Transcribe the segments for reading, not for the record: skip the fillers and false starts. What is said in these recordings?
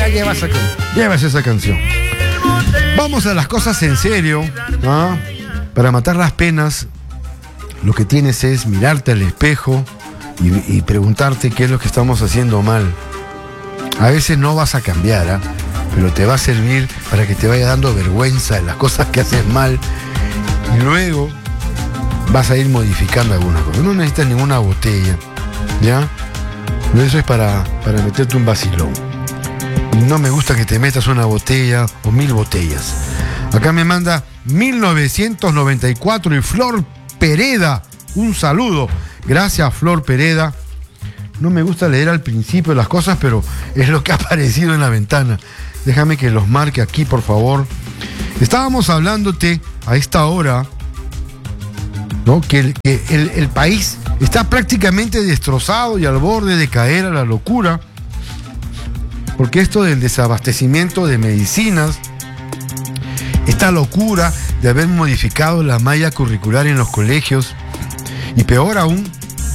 ya llevas esa canción. Vamos a las cosas en serio, ¿no? Para matar las penas, lo que tienes es mirarte al espejo y preguntarte qué es lo que estamos haciendo mal. A veces no vas a cambiar, ¿eh? Pero te va a servir para que te vaya dando vergüenza de las cosas que haces mal. Y luego vas a ir modificando algunas cosas. No necesitas ninguna botella, ¿ya? Eso es para meterte un vacilón. No me gusta que te metas una botella o 1000 botellas. Acá me manda 1994 y Flor Pereda. Un saludo. Gracias, Flor Pereda. No me gusta leer al principio las cosas, pero es lo que ha aparecido en la ventana. Déjame que los marque aquí, por favor. Estábamos hablándote a esta hora, ¿no? Que el país está prácticamente destrozado y al borde de caer a la locura, porque esto del desabastecimiento de medicinas, esta locura de haber modificado la malla curricular en los colegios, y peor aún,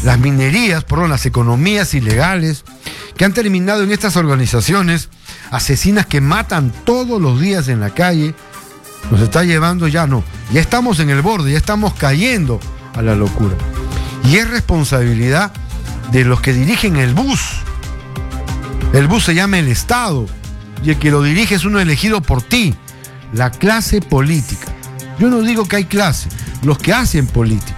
las economías ilegales que han terminado en estas organizaciones asesinas que matan todos los días en la calle, nos está llevando ya estamos en el borde, ya estamos cayendo a la locura. Y es responsabilidad de los que dirigen el bus. El bus se llama el Estado y el que lo dirige es uno elegido por ti, la clase política. Yo no digo que hay clase, los que hacen política.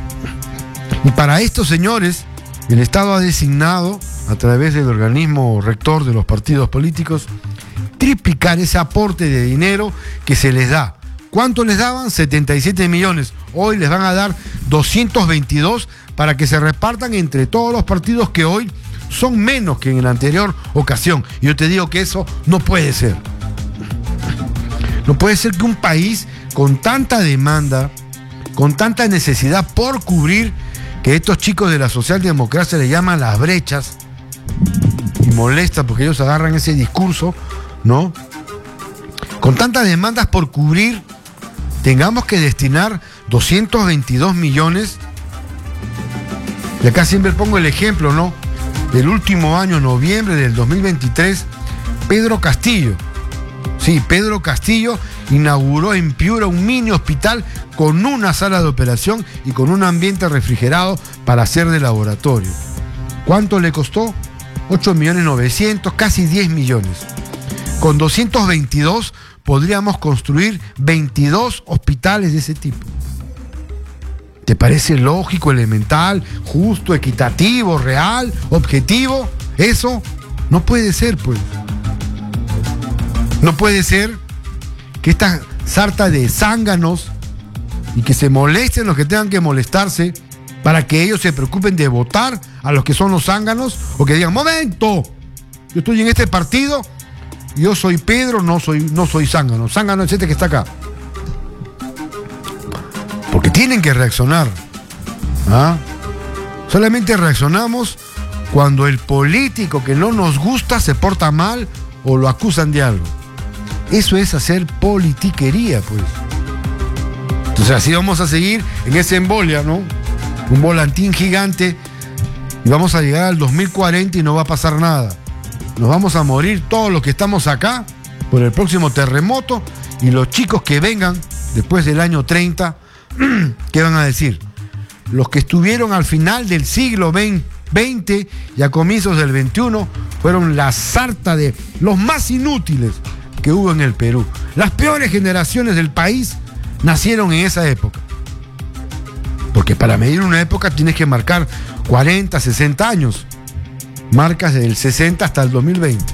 Y para estos señores, el Estado ha designado, a través del organismo rector de los partidos políticos, triplicar ese aporte de dinero que se les da. ¿Cuánto les daban? 77 millones. Hoy les van a dar 222 para que se repartan entre todos los partidos que hoy son menos que en la anterior ocasión. Y yo te digo que eso no puede ser. No puede ser que un país con tanta demanda, con tanta necesidad por cubrir, que estos chicos de la socialdemocracia le llaman las brechas, y molesta porque ellos agarran ese discurso, ¿no? Con tantas demandas por cubrir, tengamos que destinar 222 millones. Y acá siempre pongo el ejemplo, ¿no? Del último año, noviembre del 2023, Pedro Castillo. Sí, Pedro Castillo inauguró en Piura un mini hospital con una sala de operación y con un ambiente refrigerado para hacer de laboratorio. ¿Cuánto le costó? 8.900.000, casi 10 millones. Con 222 podríamos construir 22 hospitales de ese tipo. ¿Te parece lógico, elemental, justo, equitativo, real, objetivo? Eso no puede ser, pues. No puede ser que esta sarta de zánganos y que se molesten los que tengan que molestarse para que ellos se preocupen de votar a los que son los zánganos, o que digan, ¡momento! Yo estoy en este partido, yo soy Pedro, no soy zángano. Zángano es este que está acá. Porque tienen que reaccionar. ¿Ah? Solamente reaccionamos cuando el político que no nos gusta se porta mal o lo acusan de algo. Eso es hacer politiquería, pues. Entonces así vamos a seguir en esa embolia, ¿no? Un volantín gigante, y vamos a llegar al 2040 y no va a pasar nada. Nos vamos a morir todos los que estamos acá por el próximo terremoto, y los chicos que vengan después del año 30, ¿qué van a decir? Los que estuvieron al final del siglo XX y a comienzos del XXI fueron la sarta de los más inútiles que hubo en el Perú. Las peores generaciones del país nacieron en esa época. Porque para medir una época tienes que marcar 40, 60 años. Marcas desde el 60 hasta el 2020.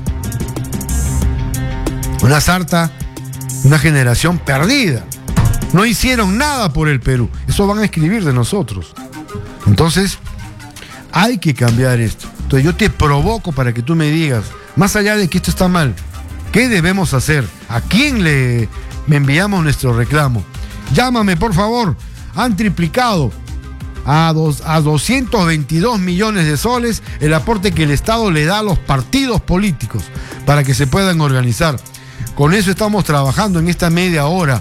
Una sarta, una generación perdida. No hicieron nada por el Perú. Eso van a escribir de nosotros. Entonces, hay que cambiar esto. Entonces yo te provoco para que tú me digas, más allá de que esto está mal, ¿qué debemos hacer? ¿A quién le enviamos nuestro reclamo? Llámame, por favor. Han triplicado a 222 millones de soles el aporte que el Estado le da a los partidos políticos para que se puedan organizar. Con eso estamos trabajando en esta media hora.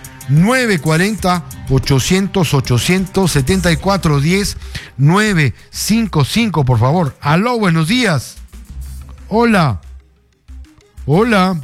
940-800-874-10 955, por favor. Aló, buenos días. Hola. Hola.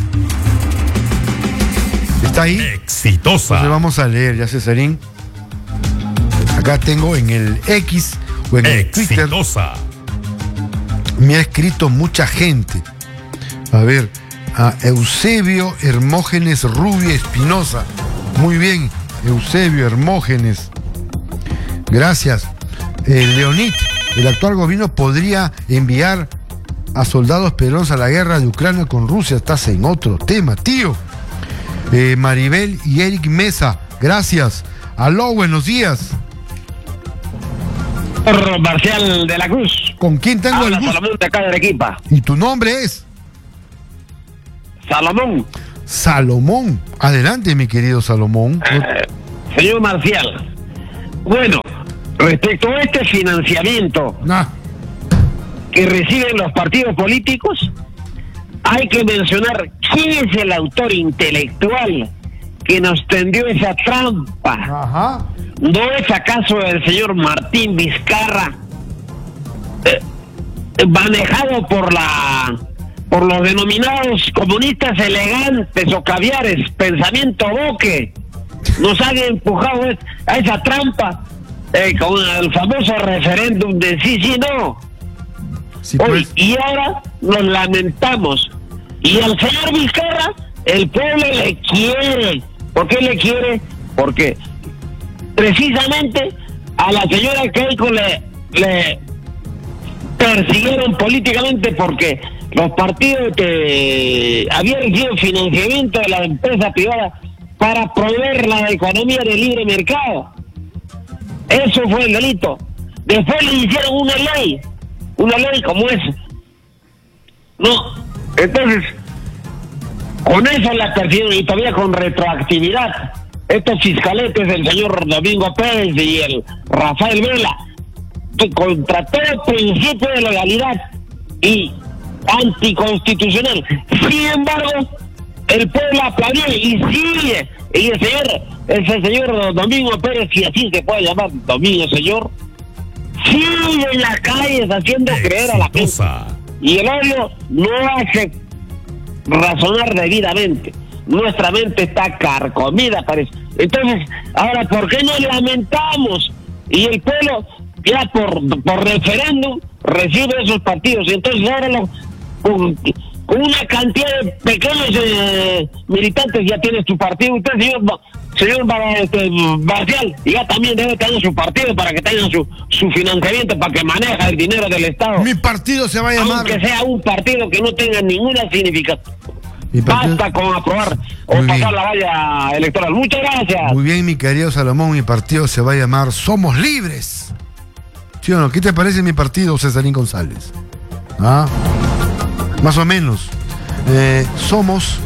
¿Está ahí? Exitosa. Entonces vamos a leer, ya Cesarín. Acá tengo en el X o en el Twitter. Exitosa. Me ha escrito mucha gente. A ver, a Eusebio Hermógenes Rubio Espinosa. Muy bien, Eusebio Hermógenes. Gracias. Leonid, el actual gobierno podría enviar a soldados peruanos a la guerra de Ucrania con Rusia. Estás en otro tema, tío. Maribel y Eric Mesa, gracias. Aló, buenos días. Marcial de la Cruz. ¿Con quién tengo Habla el gusto? Salomón de acá de Arequipa. ¿Y tu nombre es? Salomón. Salomón. Adelante, mi querido Salomón. Señor Marcial. Bueno, respecto a este financiamiento Nah. que reciben los partidos políticos, hay que mencionar quién es el autor intelectual que nos tendió esa trampa. Ajá. ¿No es acaso el señor Martín Vizcarra, manejado por los denominados comunistas elegantes o caviares, pensamiento boque? Nos han empujado a esa trampa con el famoso referéndum de sí, no. Sí, Hoy, pues. y ahora nos lamentamos. Y al señor Vizcarra, el pueblo le quiere. ¿Por qué le quiere? Porque precisamente a la señora Keiko le persiguieron políticamente porque los partidos que habían recibido financiamiento de la empresa privada para proveer la economía de libre mercado. Eso fue el delito. Después le hicieron una ley como esa. No, entonces, con eso la persiguieron y todavía con retroactividad. Estos fiscaletes del señor Domingo Pérez y el Rafael Vela, que contra todo principio de legalidad y anticonstitucional. Sin embargo, el pueblo aplaudió y sigue. Y ese señor Domingo Pérez, si así se puede llamar Domingo, señor, sigue en las calles haciendo creer a la gente. Y el odio no hace razonar debidamente. Nuestra mente está carcomida, parece. Entonces, ahora, ¿por qué nos lamentamos? Y el pueblo, ya por referéndum, recibe esos partidos. Y entonces ahora con una cantidad de pequeños militantes ya tiene su partido. Usted, señor Marcial, ya también debe tener su partido para que tengan su financiamiento, para que maneje el dinero del Estado. Mi partido se va a llamar. Aunque sea un partido que no tenga ninguna significación. Partido... Basta con aprobar o Muy pasar bien. la valla electoral. Muchas gracias. Muy bien, mi querido Salomón, mi partido se va a llamar Somos Libres. ¿Sí o no? ¿Qué te parece mi partido, Cesarín González? ¿Ah? Más o menos. Somos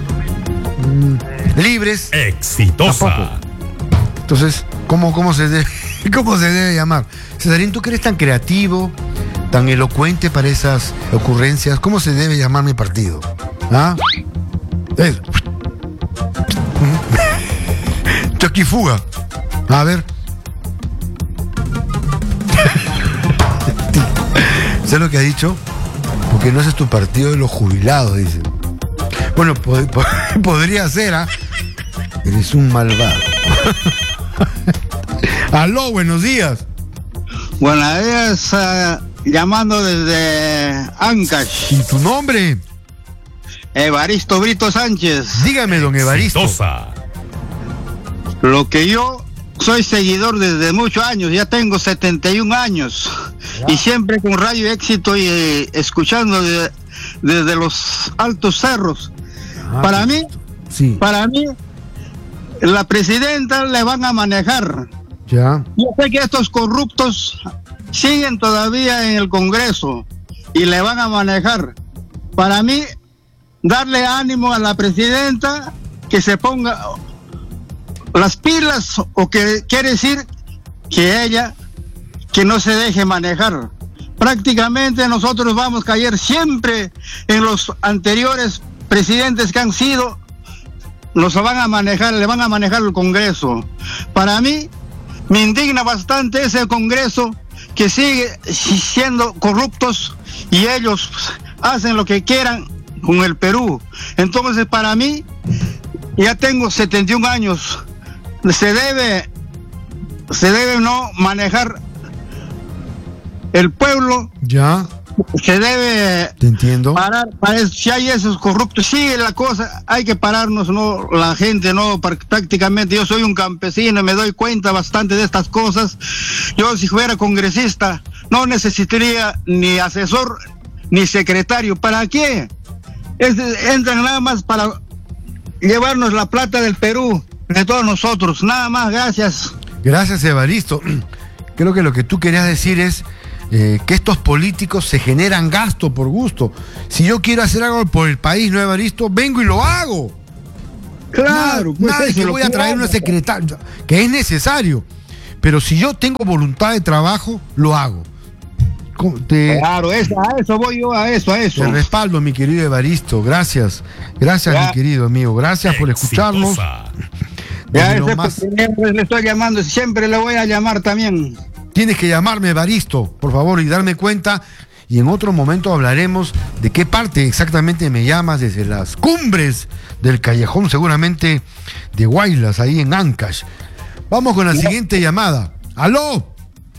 libres. Exitosa. Tampoco. Entonces, ¿cómo se debe llamar? Cesarín, tú que eres tan creativo, tan elocuente para esas ocurrencias, ¿cómo se debe llamar mi partido? ¿Ah? Choquifuga. A ver. ¿Sabes lo que ha dicho? Porque no ese es tu partido de los jubilados, dice. Bueno, podría ser, ¿ah? Eres un malvado. Aló, buenos días. Buenos días, llamando desde Ancash. ¿Y tu nombre? Evaristo Brito Sánchez. Dígame, don Evaristo. Exitosa. Lo que yo soy seguidor desde muchos años, ya tengo 71 años. Y siempre con Radio Éxito y escuchando desde los altos cerros. Para mí, sí. Para mí, la presidenta le van a manejar. Ya. Yo sé que estos corruptos siguen todavía en el Congreso y le van a manejar. Para mí, darle ánimo a la presidenta que se ponga las pilas, o que quiere decir que ella que no se deje manejar. Prácticamente nosotros vamos a caer siempre en los anteriores presidentes que han sido, nos van a manejar, le van a manejar el Congreso. Para mí, me indigna bastante ese Congreso que sigue siendo corruptos y ellos hacen lo que quieran con el Perú. Entonces, para mí, ya tengo 71 años, se debe no manejar el pueblo. Ya. Se debe Te entiendo. parar, si hay esos corruptos, sigue la cosa, hay que pararnos, no, la gente, no, prácticamente yo soy un campesino y me doy cuenta bastante de estas cosas. Yo, si fuera congresista, no necesitaría ni asesor ni secretario. ¿Para qué? Entran nada más para llevarnos la plata del Perú, de todos nosotros, nada más. Gracias. Gracias, Evaristo. Creo que lo que tú querías decir es que estos políticos se generan gasto por gusto. Si yo quiero hacer algo por el país, ¿no, Evaristo? Vengo y lo hago. Claro, pues nada de que voy a traer una secretaria, que es necesario. Pero si yo tengo voluntad de trabajo, lo hago. Claro, a eso voy yo, a eso. Te respaldo, mi querido Evaristo. Gracias, mi querido amigo. Gracias por escucharnos. Ya le estoy llamando, siempre le voy a llamar también. Tienes que llamarme, Evaristo, por favor, y darme cuenta. Y en otro momento hablaremos de qué parte exactamente me llamas, desde las cumbres del callejón, seguramente de Guaylas, ahí en Ancash. Vamos con la siguiente llamada. ¡Aló!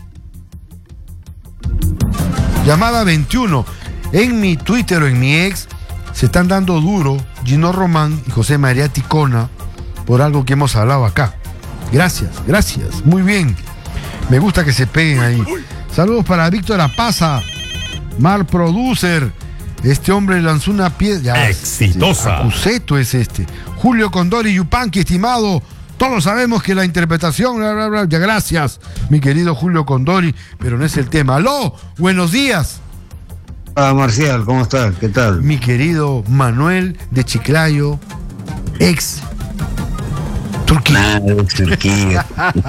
Llamada 21. En mi Twitter o en mi ex se están dando duro Gino Román y José María Ticona por algo que hemos hablado acá. Gracias. Muy bien. Me gusta que se peguen ahí. Saludos para Víctor Apaza, Mar Producer. Este hombre lanzó una piedra. Exitosa. Acuseto es este. Julio Condori Yupanqui, estimado. Todos sabemos que la interpretación. Ya, gracias, mi querido Julio Condori, pero no es el tema. ¡Aló! Buenos días. Marcial, ¿cómo estás? ¿Qué tal? Mi querido Manuel de Chiclayo, ex Turquía. Turquía.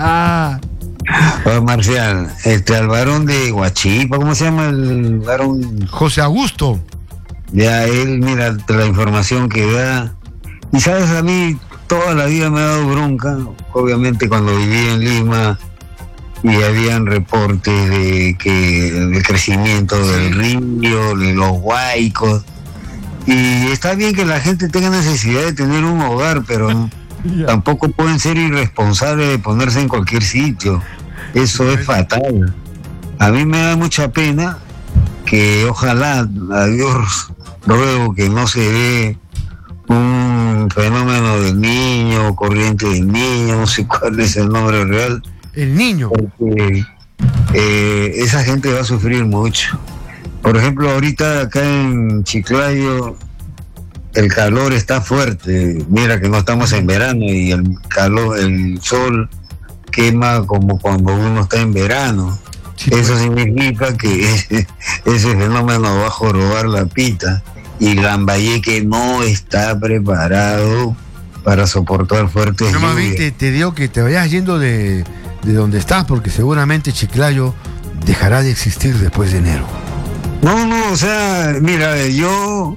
Marcial, al varón de Huachipa, ¿cómo se llama el varón? José Augusto. Ya él, mira la información que da. Y sabes, a mí toda la vida me ha dado bronca, obviamente cuando viví en Lima y habían reportes de que el crecimiento del río, de los huaicos. Y está bien que la gente tenga necesidad de tener un hogar, pero tampoco pueden ser irresponsables de ponerse en cualquier sitio. Eso es fatal. A mí me da mucha pena que ojalá, a Dios ruego que no se dé un fenómeno del niño, corriente del niño, no sé cuál es el nombre real. El niño. Porque esa gente va a sufrir mucho. Por ejemplo, ahorita acá en Chiclayo el calor está fuerte. Mira que no estamos en verano y el calor, el sol quema como cuando uno está en verano. Sí, eso significa que ese fenómeno va a jorobar la pita y Lambayeque no está preparado para soportar fuertes lluvias. Más bien te digo que te vayas yendo de donde estás, porque seguramente Chiclayo dejará de existir después de enero. No, o sea, mira, yo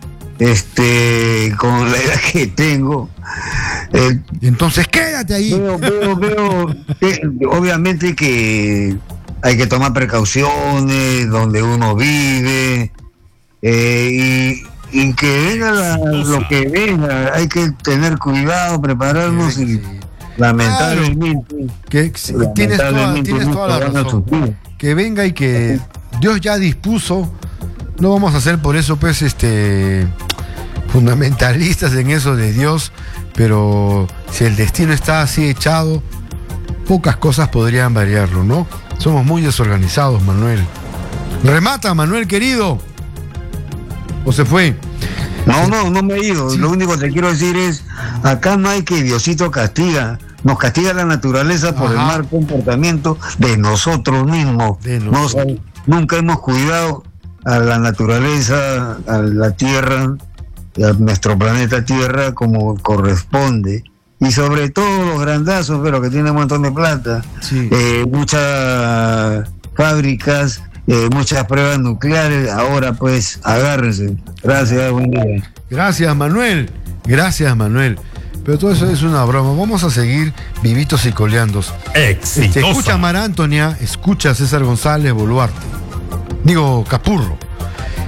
con la edad que tengo, entonces quédate ahí. Veo obviamente que hay que tomar precauciones donde uno vive, y que venga lo que venga, hay que tener cuidado, prepararnos. Sí. Y lamentablemente, claro, tienes toda la razón. Que venga y que Dios ya dispuso. No vamos a ser por eso pues fundamentalistas en eso de Dios, pero si el destino está así echado, pocas cosas podrían variarlo, ¿no? Somos muy desorganizados, Manuel. Remata, Manuel querido. ¿O se fue? No me he ido. Sí. Lo único que te quiero decir es, acá no hay que Diosito castiga. Nos castiga la naturaleza por el mal comportamiento de nosotros mismos. Nunca hemos cuidado a la naturaleza, a la tierra, a nuestro planeta Tierra como corresponde. Y sobre todo los grandazos, pero que tienen un montón de plata. Sí. Muchas fábricas, muchas pruebas nucleares. Ahora pues, agárrense. Gracias, buen día. Gracias, Manuel. Pero todo eso es una broma. Vamos a seguir vivitos y coleandos. Escucha Mar Antonia, escucha César González Boluarte. Digo, Capurro.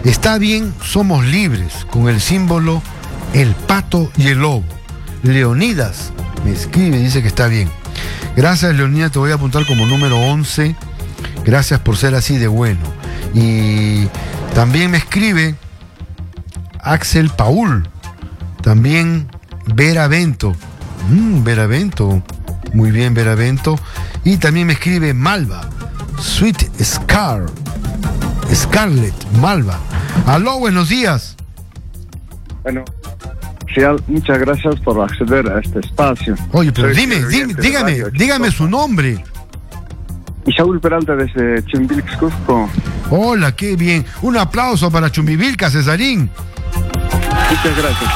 Está bien, somos libres, con el símbolo el pato y el lobo. Leonidas me escribe y dice que está bien. Gracias, Leonidas, te voy a apuntar como número 11. Gracias por ser así de bueno. Y también me escribe Axel Paul. También Vera Bento. Vera Bento. Muy bien, Vera Bento. Y también me escribe Malva. Sweet Scarlett Malva. Aló, buenos días. Bueno, muchas gracias por acceder a este espacio. Oye, pero dígame su nombre. Isaúl Peralta desde Chumbivilcas, Cusco. Hola, qué bien. Un aplauso para Chumbivilcas, Cesarín. Muchas gracias.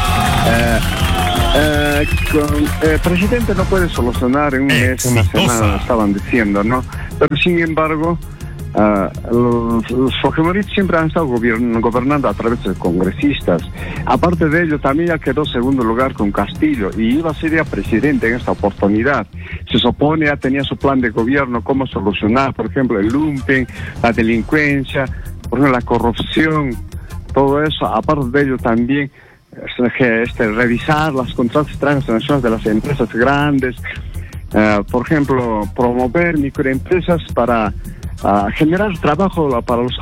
El presidente no puede solucionar en un mes, una semana, estaban diciendo, ¿no? Pero sin embargo, los fujimoristas siempre han estado gobernando a través de congresistas. Aparte de ello, también ya quedó segundo lugar con Castillo y iba a ser ya presidente en esta oportunidad. Se supone ya tenía su plan de gobierno, cómo solucionar, por ejemplo, el lumpen, la delincuencia, por ejemplo, la corrupción, todo eso. Aparte de ello también revisar los contratos transnacionales de las empresas grandes, por ejemplo, promover microempresas para generar trabajo para los